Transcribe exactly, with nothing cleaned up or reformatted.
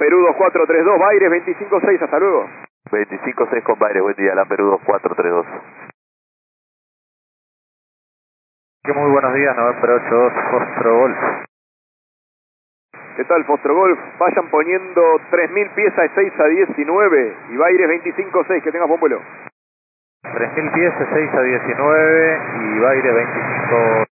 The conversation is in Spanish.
Perú dos cuatro tres dos, Baires veinticinco seis, hasta luego. veinticinco seis con Baires, buen día, la Perú dos cuatro tres dos. Que muy buenos días, November ocho dos, Fostro Golf. ¿Qué tal, Fostro Golf? Vayan poniendo tres mil pies a seis a diecinueve y Baires veinticinco seis, que tengas buen vuelo. tres mil pies, seis a diecinueve y Baires veinticinco.